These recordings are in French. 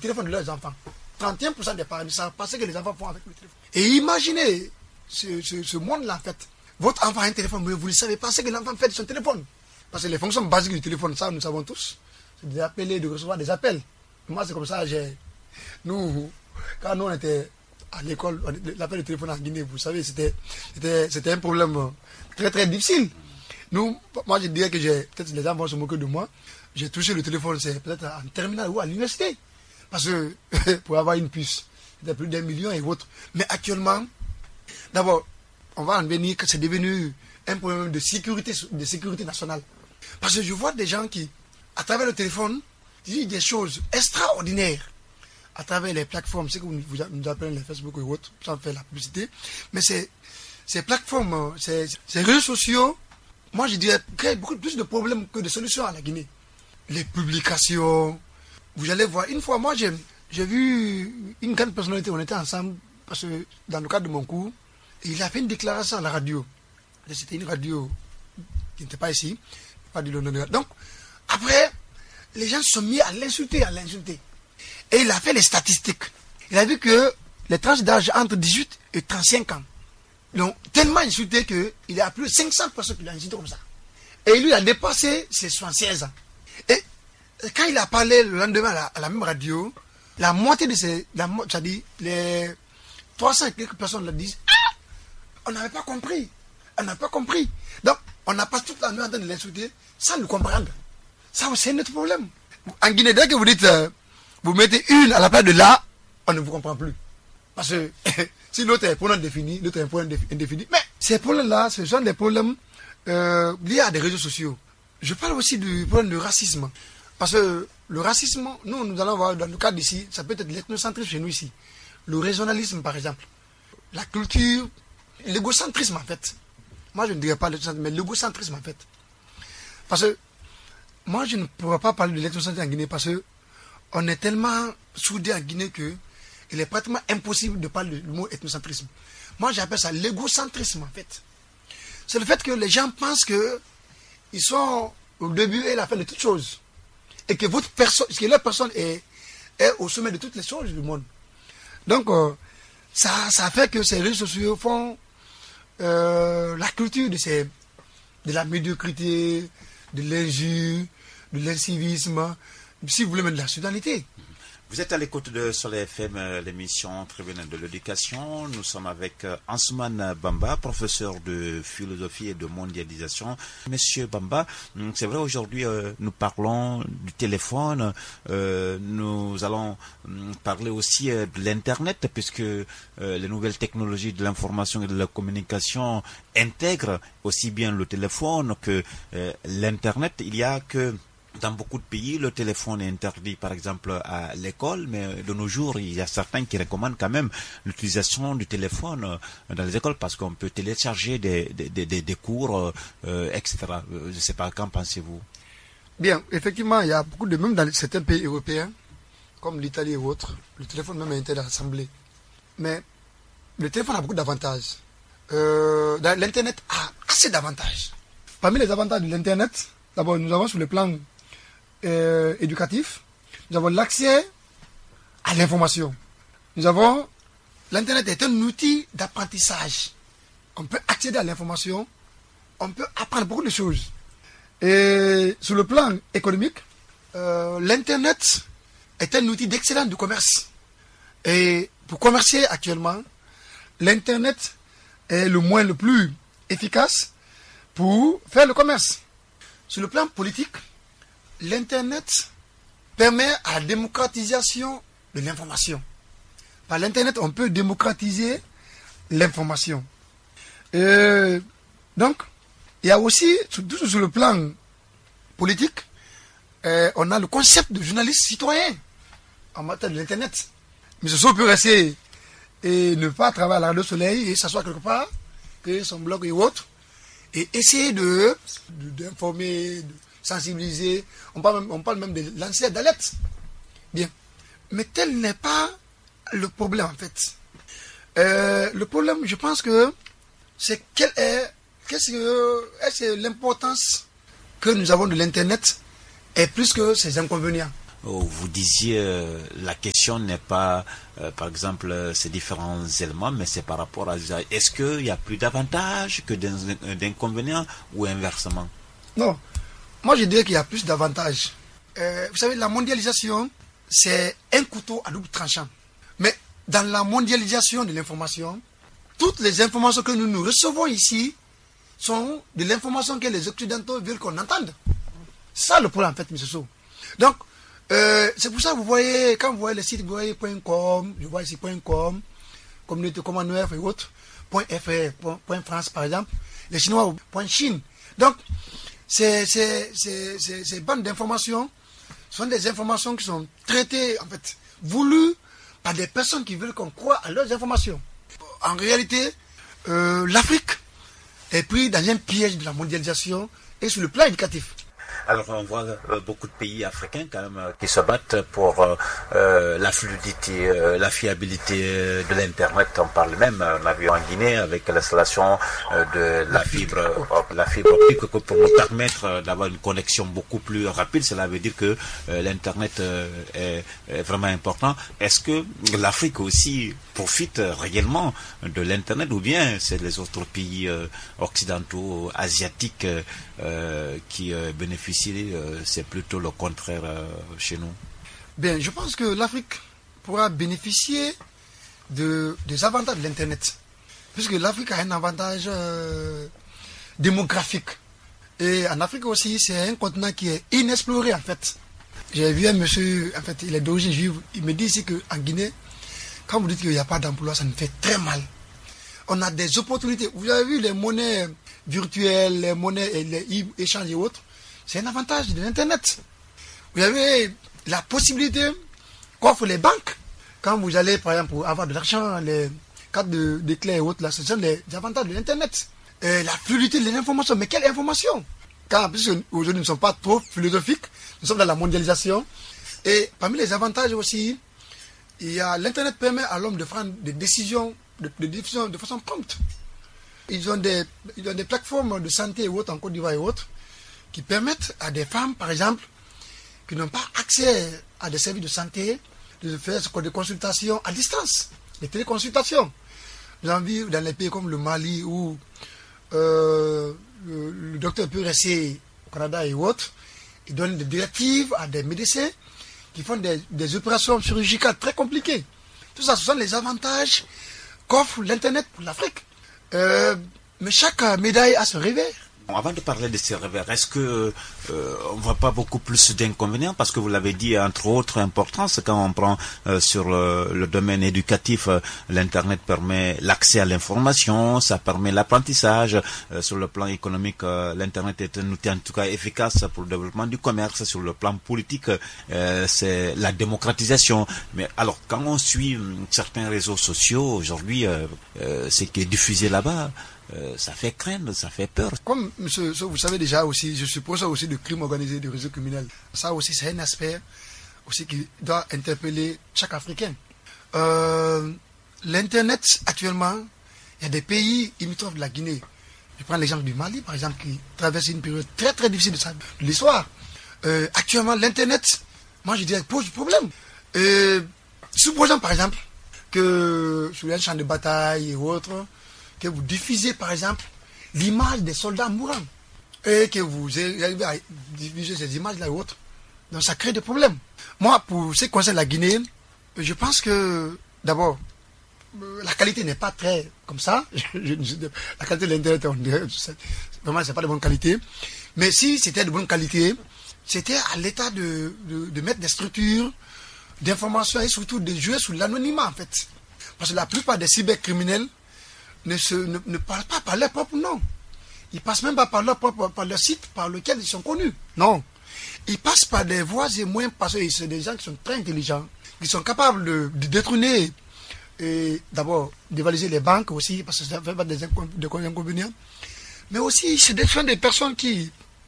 téléphone de leurs enfants. 31% des parents ne savent pas ce que les enfants font avec le téléphone. Et imaginez ce monde-là, en fait. Votre enfant a un téléphone, mais vous ne savez pas ce que l'enfant fait de son téléphone. Parce que les fonctions basiques du téléphone, ça, nous savons tous. C'est d'appeler, de recevoir des appels. Moi, c'est comme ça, nous, quand nous, on était à l'école, l'appel de téléphone en Guinée, vous savez, c'était un problème très, très difficile. Nous, moi, je dirais que peut-être les enfants se moquent de moi. J'ai touché le téléphone, c'est peut-être en terminale ou à l'université. Parce que pour avoir une puce, c'était plus d'1 million et autres. Mais actuellement, d'abord, on va en venir que c'est devenu un problème de sécurité nationale. Parce que je vois des gens qui, à travers le téléphone, disent des choses extraordinaires. À travers les plateformes, c'est que nous appelons les Facebook et autres, sans faire la publicité. Mais ces plateformes, ces réseaux sociaux, moi je dirais, créent beaucoup plus de problèmes que de solutions à la Guinée. Les publications, vous allez voir, une fois, moi j'ai vu une grande personnalité, on était ensemble, parce que dans le cadre de mon cours, il a fait une déclaration à la radio. C'était une radio qui n'était pas ici, pas du Londres. Donc, après, les gens se sont mis à l'insulter. Et il a fait les statistiques. Il a vu que les tranches d'âge entre 18 et 35 ans, donc tellement insulté qu'il y a plus de 500 personnes qui l'ont insulté comme ça. Et lui a dépassé ses 76 ans. Et quand il a parlé le lendemain à la même radio, la moitié de c'est-à-dire les 300 et quelques personnes le disent, on n'avait pas compris. Donc, on n'a pas toute la nuit en train de l'insulter sans le comprendre. Ça, c'est notre problème. En Guinée, dès que vous dites, vous mettez une à la place de là, on ne vous comprend plus. Parce que si l'autre est un pronom défini, l'autre est un pronom indéfini. Mais ces problèmes-là, ce sont des problèmes liés à des réseaux sociaux. Je parle aussi du problème du racisme. Parce que le racisme, nous allons voir dans le cadre d'ici, ça peut être l'ethnocentrisme chez nous ici. Le régionalisme, par exemple. La culture, l'égocentrisme, en fait. Moi, je ne dirais pas l'ethnocentrisme, mais l'égocentrisme, en fait. Parce que moi, je ne pourrais pas parler de l'ethnocentrisme en Guinée parce que on est tellement soudés en Guinée que il est pratiquement impossible de parler du mot ethnocentrisme. Moi, j'appelle ça l'égocentrisme, en fait. C'est le fait que les gens pensent que ils sont au début et à la fin de toutes choses. Et que votre personne, que leur personne est au sommet de toutes les choses du monde. Donc, ça fait que ces réseaux sociaux font la culture de la médiocrité, de l'injure, de l'incivisme, si vous voulez même de la soudanité. Vous êtes à l'écoute de Soleil FM, l'émission Tribunal de l'éducation. Nous sommes avec Ansoumana Bamba, professeur de philosophie et de mondialisation. Monsieur Bamba, c'est vrai, aujourd'hui, nous parlons du téléphone. Nous allons parler aussi de l'Internet, puisque les nouvelles technologies de l'information et de la communication intègrent aussi bien le téléphone que l'Internet. Il y a que dans beaucoup de pays, le téléphone est interdit, par exemple, à l'école, mais de nos jours, il y a certains qui recommandent quand même l'utilisation du téléphone dans les écoles parce qu'on peut télécharger des cours, etc. Je ne sais pas, qu'en pensez-vous? Bien, effectivement, il y a beaucoup de, même dans certains pays européens, comme l'Italie et autres, le téléphone même est interdit à l'Assemblée. Mais le téléphone a beaucoup d'avantages. L'Internet a assez d'avantages. Parmi les avantages de l'Internet, d'abord, nous avons sur le plan éducatif, nous avons l'accès à l'information. L'Internet est un outil d'apprentissage. On peut accéder à l'information, on peut apprendre beaucoup de choses. Et sur le plan économique, l'Internet est un outil d'excellence du commerce. Et pour commercer actuellement, l'Internet est le moyen le plus efficace pour faire le commerce. Sur le plan politique, l'Internet permet à la démocratisation de l'information. Par l'Internet, on peut démocratiser l'information. Donc, il y a aussi, surtout sur le plan politique, on a le concept de journaliste citoyen en matière de l'Internet. Mais ce peut rester et ne pas travailler à la radio soleil et s'asseoir quelque part, créer son blog et autres, et essayer d'informer, de sensibiliser. On parle même de lancer d'alerte. Bien. Mais tel n'est pas le problème, en fait. Le problème, je pense que c'est est-ce que l'importance que nous avons de l'Internet est plus que ses inconvénients. vous disiez la question n'est pas, par exemple, ces différents éléments, mais c'est par rapport à... Est-ce qu'il y a plus d'avantages que d'inconvénients ou inversement? Non, moi je dirais qu'il y a plus d'avantages. Vous savez, la mondialisation, c'est un couteau à double tranchant. Mais dans la mondialisation de l'information, toutes les informations que nous recevons ici sont de l'information que les Occidentaux veulent qu'on entende. C'est ça le problème en fait, M. Sow. Donc, c'est pour ça que vous voyez, quand vous voyez les sites, vous voyez .com, je vois ici .com, Communauté Commonwealth et autres, .fr, .france par exemple, les Chinois, .chine. Donc, ces bandes d'informations sont des informations qui sont traitées, en fait, voulues par des personnes qui veulent qu'on croie à leurs informations. En réalité, l'Afrique est prise dans un piège de la mondialisation et sur le plan éducatif. Alors on voit beaucoup de pays africains quand même qui se battent pour la fluidité, la fiabilité de l'Internet. On parle même, on a vu en Guinée avec l'installation de la fibre optique pour nous permettre d'avoir une connexion beaucoup plus rapide. Cela veut dire que l'Internet est vraiment important. Est-ce que l'Afrique aussi profite réellement de l'Internet ou bien c'est les autres pays occidentaux, asiatiques qui bénéficient? C'est plutôt le contraire chez nous. Bien, je pense que l'Afrique pourra bénéficier des avantages de l'Internet. Puisque l'Afrique a un avantage démographique. Et en Afrique aussi, c'est un continent qui est inexploré en fait. J'ai vu un monsieur, en fait, il est d'origine juive, il me dit ici qu'en Guinée, quand vous dites qu'il n'y a pas d'emploi, ça nous fait très mal. On a des opportunités. Vous avez vu les monnaies virtuelles, les monnaies et les échanges et autres. C'est un avantage de l'Internet. Vous avez la possibilité qu'offrent les banques. Quand vous allez, par exemple, pour avoir de l'argent, les cartes de clés et autres, là, ce sont les avantages de l'Internet. La fluidité de l'information. Mais quelle information? Car puisque aujourd'hui nous ne sommes pas trop philosophiques, nous sommes dans la mondialisation. Et parmi les avantages aussi, l'Internet permet à l'homme de prendre des décisions de façon prompte. Ils ont des plateformes de santé et autres en Côte d'Ivoire et autres qui permettent à des femmes, par exemple, qui n'ont pas accès à des services de santé, de faire des consultations à distance, des téléconsultations. Nous avons vu dans les pays comme le Mali où le docteur peut rester au Canada et autres, il donne des directives à des médecins qui font des opérations chirurgicales très compliquées. Tout ça, ce sont les avantages qu'offre l'Internet pour l'Afrique. Mais chaque médaille a son revers. Avant de parler de ces revers, est-ce que on ne voit pas beaucoup plus d'inconvénients? Parce que vous l'avez dit, entre autres importance, quand on prend sur le domaine éducatif, l'Internet permet l'accès à l'information, ça permet l'apprentissage. Sur le plan économique, l'Internet est un outil en tout cas efficace pour le développement du commerce. Sur le plan politique, c'est la démocratisation. Mais alors, quand on suit certains réseaux sociaux aujourd'hui, ce qui est diffusé là-bas, ça fait craindre, ça fait peur. Comme monsieur, vous savez déjà aussi, je suppose aussi de crime organisé, de réseaux criminels. Ça aussi, c'est un aspect aussi qui doit interpeller chaque Africain. L'Internet, actuellement, il y a des pays limitrophes de la Guinée. Je prends l'exemple du Mali, par exemple, qui traverse une période très très difficile de l'histoire. Actuellement, l'Internet, moi je dirais, pose problème. Supposons par exemple que sur un champ de bataille et autres, que vous diffusez par exemple l'image des soldats mourants et que vous arrivez à diffuser ces images-là et autres. Donc ça crée des problèmes. Moi, pour ce qui concerne la Guinée, je pense que d'abord, la qualité n'est pas très comme ça. La qualité de l'Internet, vraiment, c'est pas de bonne qualité. Mais si c'était de bonne qualité, c'était à l'État de mettre des structures d'information et surtout de jouer sur l'anonymat en fait. Parce que la plupart des cybercriminels ne parlent pas par leur propre nom. Ils passent même pas par leur site par lequel ils sont connus. Non. Ils passent par des voies et moyens parce que c'est des gens qui sont très intelligents, qui sont capables de détourner et d'abord dévaliser les banques aussi, parce que ça fait pas des inconvénients. Mais aussi, c'est des personnes qui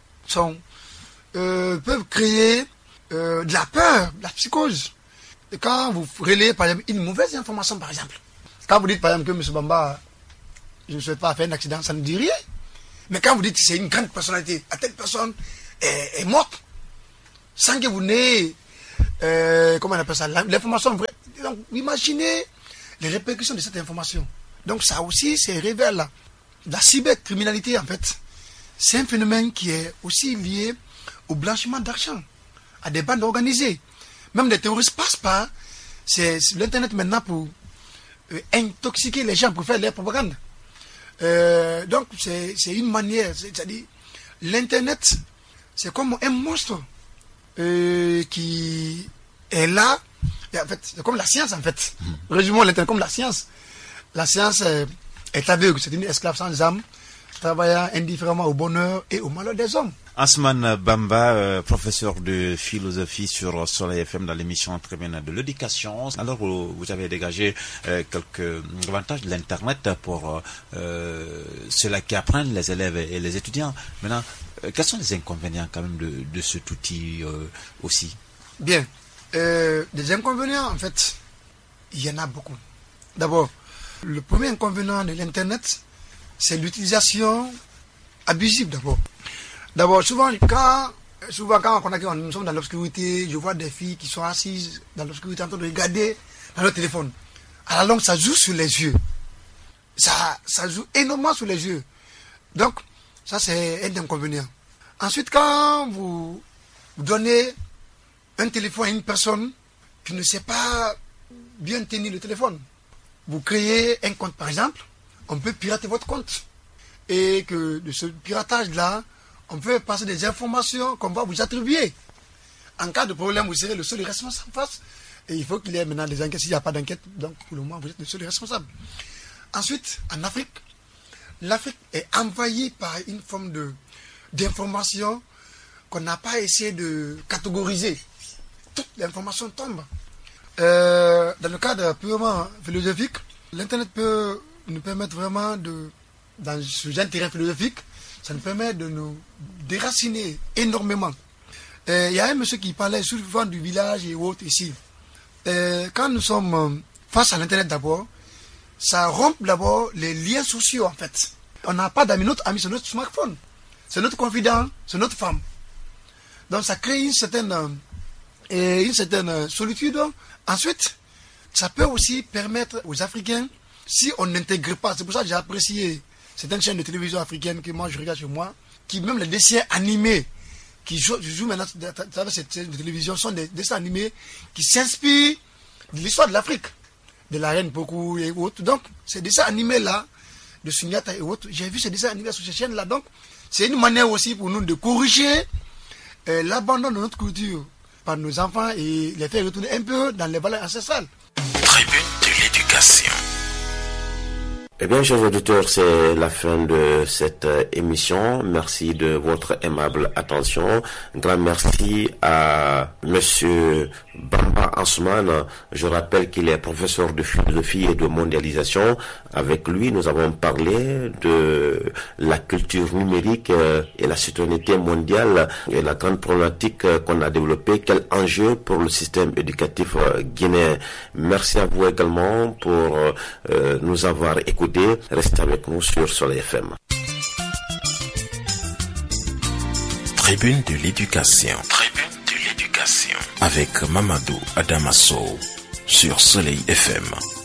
peuvent créer de la peur, de la psychose. Et quand vous relayez, par exemple, une mauvaise information, par exemple, quand vous dites, par exemple, que M. Bamba, je ne souhaite pas faire un accident, ça ne dit rien. Mais quand vous dites que c'est une grande personnalité, à telle personne est morte, sans que vous n'ayez comment on appelle ça, l'information vraie. Donc, imaginez les répercussions de cette information. Donc, ça aussi, c'est révèle la cybercriminalité, en fait. C'est un phénomène qui est aussi lié au blanchiment d'argent, à des bandes organisées. Même les terroristes passent par l'Internet maintenant pour intoxiquer les gens, pour faire leur propagande. Donc, c'est une manière, c'est-à-dire, l'Internet, c'est comme un monstre qui est là. Et en fait, c'est comme la science, en fait. Résumons l'Internet comme la science. La science est aveugle, c'est une esclave sans âme, travaillant indifféremment au bonheur et au malheur des hommes. Ansoumane Bamba, professeur de philosophie sur Soleil FM dans l'émission Tribune de l'éducation. Alors, vous avez dégagé quelques avantages de l'Internet pour ceux-là qui apprennent, les élèves et les étudiants. Maintenant, quels sont les inconvénients quand même de cet outil aussi? Bien. Des inconvénients, en fait, il y en a beaucoup. D'abord, le premier inconvénient de l'Internet, c'est l'utilisation abusive d'abord. D'abord, souvent quand nous sommes dans l'obscurité, je vois des filles qui sont assises dans l'obscurité en train de regarder dans leur téléphone. À la longue, ça joue sur les yeux. Ça joue énormément sur les yeux. Donc, ça c'est un inconvénient. Ensuite, quand vous donnez un téléphone à une personne qui ne sait pas bien tenir le téléphone, vous créez un compte par exemple, on peut pirater votre compte. Et que de ce piratage-là, on peut passer des informations qu'on va vous attribuer. En cas de problème, vous serez le seul responsable face. Et il faut qu'il y ait maintenant des enquêtes. S'il n'y a pas d'enquête, donc pour le moment, vous êtes le seul responsable. Ensuite, en Afrique, l'Afrique est envahie par une forme d'information qu'on n'a pas essayé de catégoriser. Toute l'information tombe. Dans le cadre purement philosophique, l'Internet peut nous permettre vraiment dans ce terrain philosophique, ça nous permet de nous déraciner énormément. Il y a un monsieur qui parlait souvent du village et autres ici. Quand nous sommes face à l'Internet d'abord, ça rompt d'abord les liens sociaux en fait. On n'a pas d'amis, notre ami c'est notre smartphone. C'est notre confident, c'est notre femme. Donc ça crée une certaine solitude. Ensuite, ça peut aussi permettre aux Africains, si on n'intègre pas, c'est pour ça que j'ai apprécié certaines chaînes de télévision africaines que moi je regarde chez moi, qui même les dessins animés qui jouent maintenant dans cette chaîne de télévision sont des dessins animés qui s'inspirent de l'histoire de l'Afrique, de la reine Pokou et autres. Donc, ces dessins animés-là, de Sunyata et autres, j'ai vu ces dessins animés sur ces chaînes-là. Donc, c'est une manière aussi pour nous de corriger l'abandon de notre culture par nos enfants et les faire retourner un peu dans les valeurs ancestrales. Tribune de l'éducation. Eh bien, chers auditeurs, c'est la fin de cette émission. Merci de votre aimable attention. Grand merci à Monsieur Bamba Ansoumane. Je rappelle qu'il est professeur de philosophie et de mondialisation. Avec lui, nous avons parlé de la culture numérique et la citoyenneté mondiale et la grande problématique qu'on a développée. Quel enjeu pour le système éducatif guinéen. Merci à vous également pour nous avoir écoutés. Restez avec nous sur Soleil FM. Tribune de l'éducation. Tribune de l'éducation. Avec Mamadou Adamasso sur Soleil FM.